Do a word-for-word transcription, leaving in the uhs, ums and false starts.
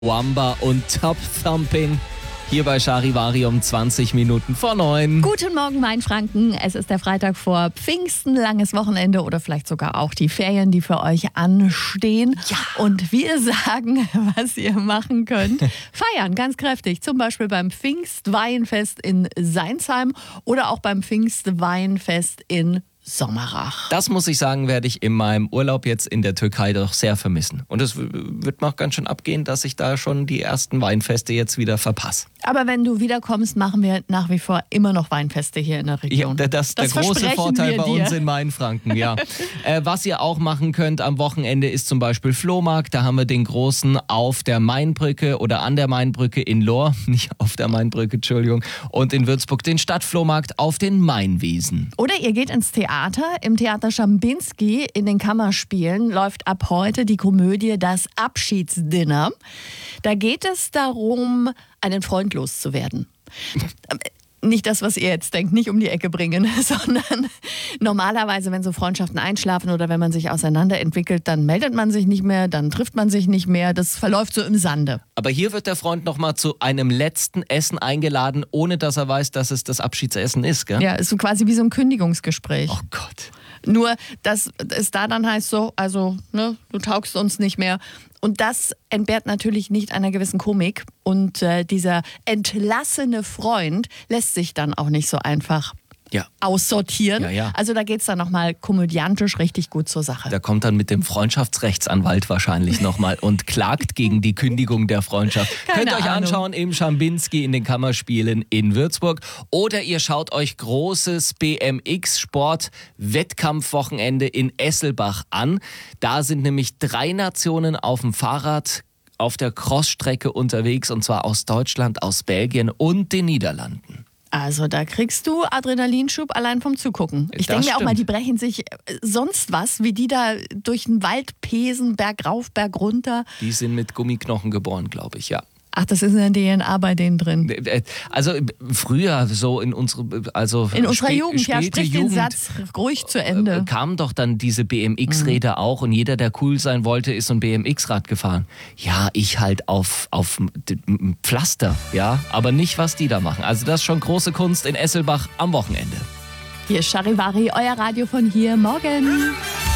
Wamba und Top Thumping. Hier bei Charivari um zwanzig Minuten vor neun. Guten Morgen, Mainfranken. Es ist der Freitag vor Pfingsten, langes Wochenende oder vielleicht sogar auch die Ferien, die für euch anstehen. Ja. Und wir sagen, was ihr machen könnt. Feiern ganz kräftig, zum Beispiel beim Pfingstweinfest in Seinsheim oder auch beim Pfingstweinfest in Sommerach. Das muss ich sagen, werde ich in meinem Urlaub jetzt in der Türkei doch sehr vermissen. Und es wird mir auch ganz schön abgehen, dass ich da schon die ersten Weinfeste jetzt wieder verpasse. Aber wenn du wiederkommst, machen wir nach wie vor immer noch Weinfeste hier in der Region. Ja, das ist der große Vorteil bei uns in Mainfranken, ja. äh, was ihr auch machen könnt am Wochenende ist zum Beispiel Flohmarkt. Da haben wir den großen auf der Mainbrücke oder an der Mainbrücke in Lohr, nicht auf der Mainbrücke, Entschuldigung, und in Würzburg den Stadtflohmarkt auf den Mainwiesen. Oder ihr geht ins Theater. Im Theater Schambinski in den Kammerspielen läuft ab heute die Komödie Das Abschiedsdinner. Da geht es darum, einen Freund loszuwerden. Nicht das, was ihr jetzt denkt, nicht um die Ecke bringen, sondern normalerweise, wenn so Freundschaften einschlafen oder wenn man sich auseinanderentwickelt, dann meldet man sich nicht mehr, dann trifft man sich nicht mehr. Das verläuft so im Sande. Aber hier wird der Freund nochmal zu einem letzten Essen eingeladen, ohne dass er weiß, dass es das Abschiedsessen ist, gell? Ja, ist so quasi wie so ein Kündigungsgespräch. Oh Gott. Nur, dass es da dann heißt so, also, ne, du taugst uns nicht mehr. Und das entbehrt natürlich nicht einer gewissen Komik. Und äh, dieser entlassene Freund lässt sich dann auch nicht so einfach ja. aussortieren. Ja, ja. Also da geht es dann nochmal komödiantisch richtig gut zur Sache. Der kommt dann mit dem Freundschaftsrechtsanwalt wahrscheinlich nochmal und klagt gegen die Kündigung der Freundschaft. Keine Könnt ihr euch Ahnung. anschauen im Schambinski in den Kammerspielen in Würzburg. Oder ihr schaut euch großes B M X-Sport-Wettkampfwochenende in Esselbach an. Da sind nämlich drei Nationen auf dem Fahrrad auf der Crossstrecke unterwegs, und zwar aus Deutschland, aus Belgien und den Niederlanden. Also da kriegst du Adrenalinschub allein vom Zugucken. Ich Das denke mir auch stimmt. mal, die brechen sich sonst was, wie die da durch den Wald pesen, Berg rauf, Berg runter. Die sind mit Gummiknochen geboren, glaube ich, ja. Ach, das ist in der D N A bei denen drin. Also früher so in unsere, also In unserer spä- Jugend, ja, späte sprich den Jugend, Satz ruhig zu Ende. äh, kamen doch dann diese B M X-Räder auch, und jeder, der cool sein wollte, ist so ein B M X-Rad gefahren. Ja, ich halt auf, auf m- Pflaster, ja, aber nicht, was die da machen. Also das ist schon große Kunst in Esselbach am Wochenende. Hier ist Charivari, euer Radio von hier. Morgen.